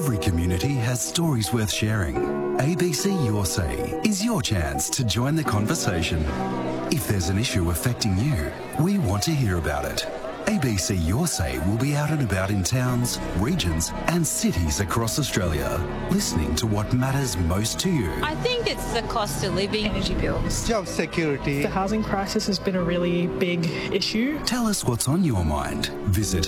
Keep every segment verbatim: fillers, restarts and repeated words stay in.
Every community has stories worth sharing. A B C Your Say is your chance to join the conversation. If there's an issue affecting you, we want to hear about it. A B C Your Say will be out and about in towns, regions and cities across Australia, listening to what matters most to you. I think it's the cost of living, energy bills, job security. The housing crisis has been a really big issue. Tell us what's on your mind. Visit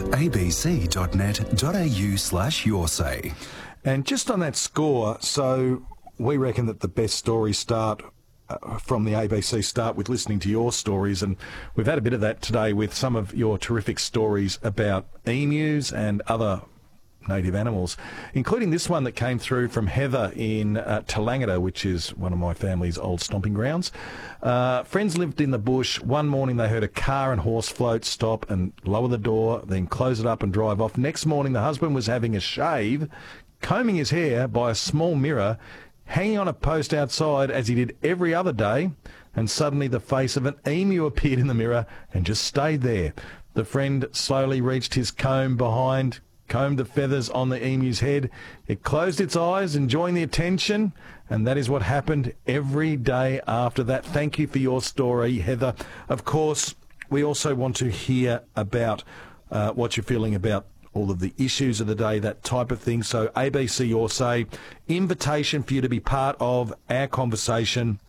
abc.net.au slash your say. And just on that score, so we reckon that the best stories start Uh, from the A B C start with listening to your stories, and we've had a bit of that today with some of your terrific stories about emus and other native animals, including this one that came through from Heather in uh, Tallangatta, which is one of my family's old stomping grounds. Uh, friends lived in the bush. One morning they heard a car and horse float stop and lower the door, then close it up and drive off. Next morning the husband was having a shave, combing his hair by a small mirror, hanging on a post outside as he did every other day, and suddenly the face of an emu appeared in the mirror and just stayed there. The friend slowly reached his comb behind, combed the feathers on the emu's head. It closed its eyes, enjoying the attention, and that is what happened every day after that. Thank you for your story, Heather. Of course, we also want to hear about uh, what you're feeling about all of the issues of the day, that type of thing. So A B C Your Say, invitation for you to be part of our conversation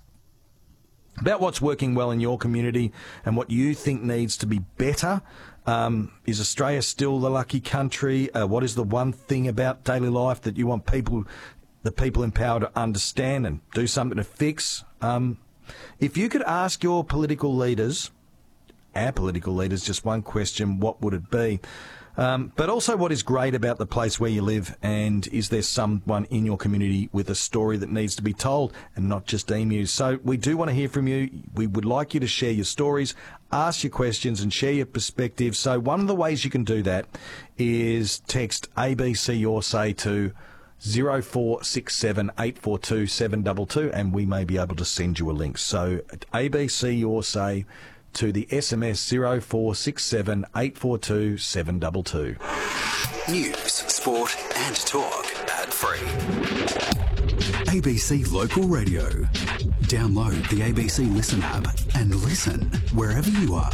about what's working well in your community and what you think needs to be better. Um, is Australia still the lucky country? Uh, what is the one thing about daily life that you want people, the people in power, to understand and do something to fix? Um, if you could ask your political leaders, our political leaders, just one question, what would it be? Um, but also, what is great about the place where you live, and is there someone in your community with a story that needs to be told and not just emus? So we do want to hear from you. We would like you to share your stories, ask your questions and share your perspectives. So one of the ways you can do that is text A B C Your Say to zero four six seven eight four two seven two two and we may be able to send you a link. So A B C Your Say to the S M S zero four six seven eight four two seven two two. News, sport and talk ad-free. A B C Local Radio. Download the A B C Listen app and listen wherever you are.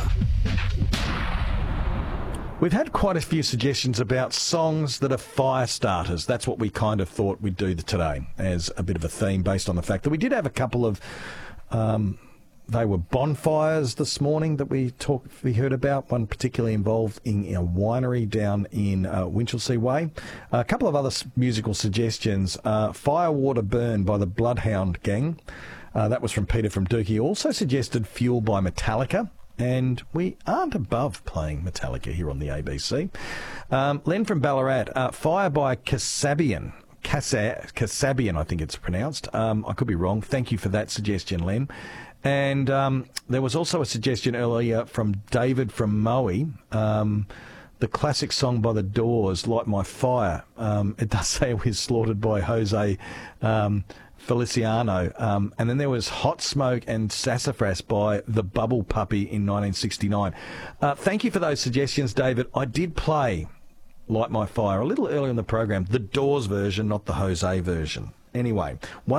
We've had quite a few suggestions about songs that are fire starters. That's what we kind of thought we'd do today as a bit of a theme, based on the fact that we did have a couple of um, they were bonfires this morning that we talked, we heard about. One particularly involved in, in a winery down in uh, Winchelsea Way. A couple of other musical suggestions. Uh, Fire, Water, Burn by the Bloodhound Gang. Uh, that was from Peter from Dookie. Also suggested Fuel by Metallica. And we aren't above playing Metallica here on the A B C. Um, Len from Ballarat. Uh, Fire by Kasabian. Kasa- Kasabian, I think it's pronounced. Um, I could be wrong. Thank you for that suggestion, Len. And um, there was also a suggestion earlier from David from Moe, um, the classic song by The Doors, Light My Fire. Um, it does say it was slaughtered by Jose um, Feliciano. Um, and then there was Hot Smoke and Sassafras by The Bubble Puppy in nineteen sixty-nine. Uh, thank you for those suggestions, David. I did play Light My Fire a little earlier in the program, the Doors version, not the Jose version. Anyway, one